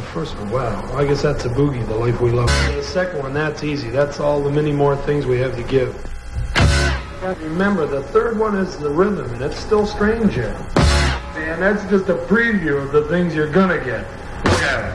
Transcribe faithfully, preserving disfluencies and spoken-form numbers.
first one, wow. I guess that's a boogie, the life we love. The second one, that's easy. That's all the many more things we have to give. Remember, the third one is the rhythm, and it's still strange yet. And that's just a preview of the things you're gonna get. Look at it.